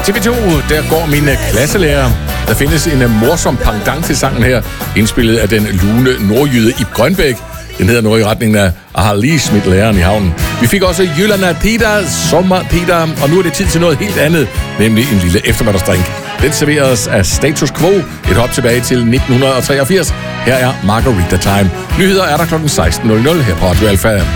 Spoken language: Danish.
TV2, der går mine klasselærer. Der findes en morsom pendant til sangen her, indspillet af den lune nordjyde Ib Grønbæk. Den hedder noget i retningen af har lige smidt læreren i havnen. Vi fik også Jylland Peter, Sommer Peter, og nu er det tid til noget helt andet, nemlig en lille eftermiddagsdrink. Den serveres af Status Quo, et hop tilbage til 1983. Her er Margarita Time. Nyheder er der kl. 16.00 her på Radio Alfa.